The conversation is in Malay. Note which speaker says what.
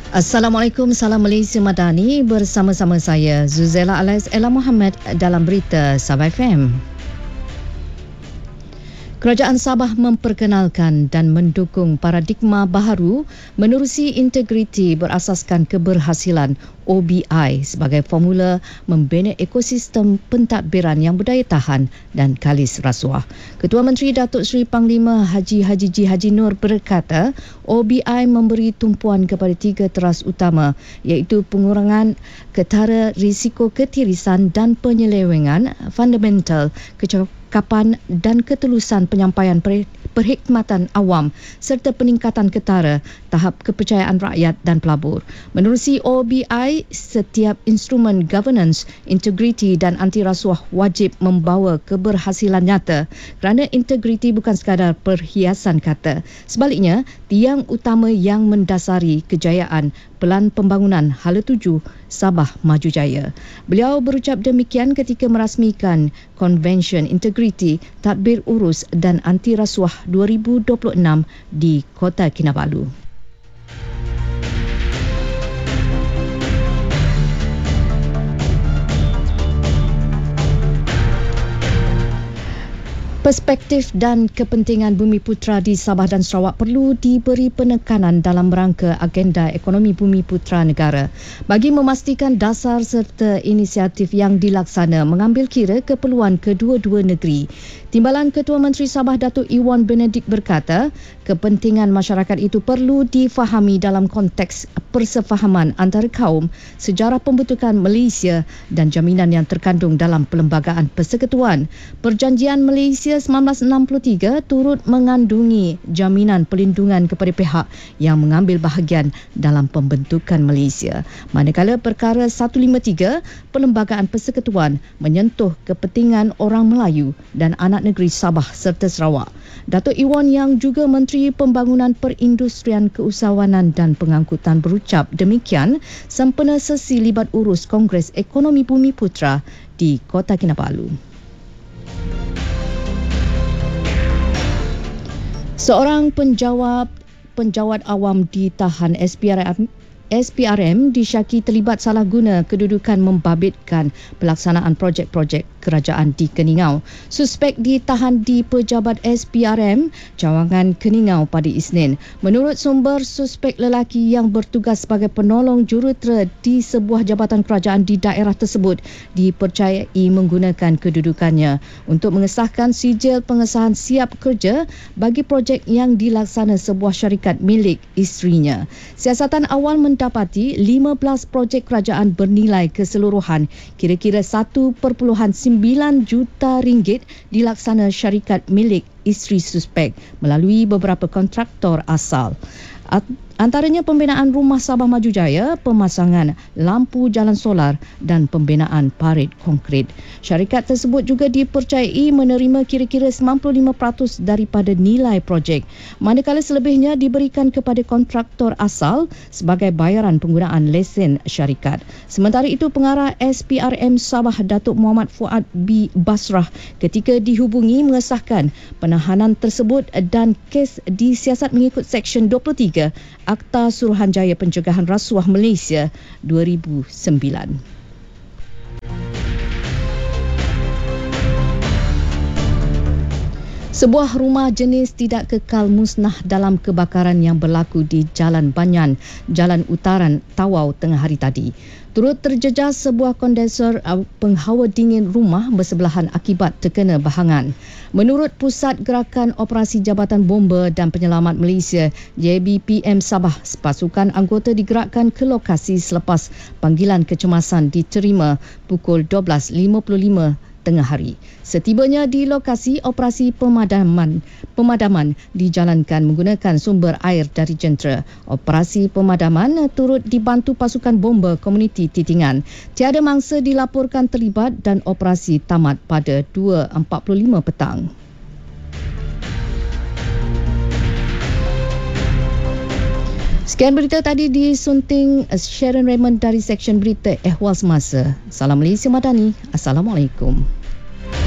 Speaker 1: Assalamualaikum, salam Malaysia Madani, bersama-sama saya Zuzela Alias Ella Muhammad dalam berita Sabah FM. Kerajaan Sabah memperkenalkan dan mendukung paradigma baharu menerusi integriti berasaskan keberhasilan OBI sebagai formula membina ekosistem pentadbiran yang berdaya tahan dan kalis rasuah. Ketua Menteri Datuk Seri Panglima Haji G. Haji Nur berkata, OBI memberi tumpuan kepada 3 teras utama iaitu pengurangan ketara risiko ketirisan dan penyelewengan fundamental, kecakapan dan ketulusan penyampaian perkhidmatan awam serta peningkatan ketara tahap kepercayaan rakyat dan pelabur. Menerusi OBI, setiap instrumen governance, integriti dan anti rasuah wajib membawa keberhasilan nyata kerana integriti bukan sekadar perhiasan kata. Sebaliknya, tiang utama yang mendasari kejayaan Pelan Pembangunan Hala 7 Sabah Maju Jaya. Beliau berucap demikian ketika merasmikan Konvensyen Integriti, Tadbir Urus dan Anti Rasuah 2026 di Kota Kinabalu. Perspektif dan kepentingan Bumiputera di Sabah dan Sarawak perlu diberi penekanan dalam rangka agenda ekonomi Bumiputera negara bagi memastikan dasar serta inisiatif yang dilaksana mengambil kira keperluan kedua-dua negeri. Timbalan Ketua Menteri Sabah Datuk Iwan Benedik berkata, kepentingan masyarakat itu perlu difahami dalam konteks persefahaman antara kaum, sejarah pembentukan Malaysia dan jaminan yang terkandung dalam Perlembagaan Persekutuan. Perjanjian Malaysia 1963 turut mengandungi jaminan perlindungan kepada pihak yang mengambil bahagian dalam pembentukan Malaysia. Manakala Perkara 153 Perlembagaan Persekutuan menyentuh kepentingan orang Melayu dan anak negeri Sabah serta Sarawak. Datuk Iwan yang juga Menteri Pembangunan Perindustrian Keusahawanan dan Pengangkutan berucap demikian sempena sesi libat urus Kongres Ekonomi Bumiputera di Kota Kinabalu. Seorang penjawat awam ditahan SPRM disyaki terlibat salah guna kedudukan membabitkan pelaksanaan projek-projek kerajaan di Keningau. Suspek ditahan di Pejabat SPRM Cawangan Keningau pada Isnin. Menurut sumber, suspek lelaki yang bertugas sebagai penolong jurutera di sebuah jabatan kerajaan di daerah tersebut dipercayai menggunakan kedudukannya untuk mengesahkan sijil pengesahan siap kerja bagi projek yang dilaksana sebuah syarikat milik isterinya. Siasatan awal mendapati 15 projek kerajaan bernilai keseluruhan kira-kira 1.9 juta ringgit dilaksana syarikat milik isteri suspek melalui beberapa kontraktor asal. Antaranya pembinaan Rumah Sabah Maju Jaya, pemasangan lampu jalan solar dan pembinaan parit konkrit. Syarikat tersebut juga dipercayai menerima kira-kira 95% daripada nilai projek, manakala selebihnya diberikan kepada kontraktor asal sebagai bayaran penggunaan lesen syarikat. Sementara itu, pengarah SPRM Sabah Datuk Muhammad Fuad B. Basrah ketika dihubungi mengesahkan penahanan tersebut dan kes disiasat mengikut Seksyen 23 Akta Suruhanjaya Pencegahan Rasuah Malaysia 2009. Sebuah rumah jenis tidak kekal musnah dalam kebakaran yang berlaku di Jalan Banyan, Jalan Utaran, Tawau tengah hari tadi. Turut terjejas sebuah kondensor penghawa dingin rumah bersebelahan akibat terkena bahangan. Menurut Pusat Gerakan Operasi Jabatan Bomba dan Penyelamat Malaysia, JBPM Sabah, pasukan anggota digerakkan ke lokasi selepas panggilan kecemasan diterima pukul 12.55 tengah hari. Setibanya di lokasi, operasi pemadaman dijalankan menggunakan sumber air dari jentera. Operasi pemadaman turut dibantu pasukan bomba komuniti Titingan. Tiada mangsa dilaporkan terlibat dan operasi tamat pada 2.45 petang. Sekian berita tadi disunting Sharon Raymond dari Seksyen Berita Ehwal Semasa. Salam Malaysia Madani. Assalamualaikum.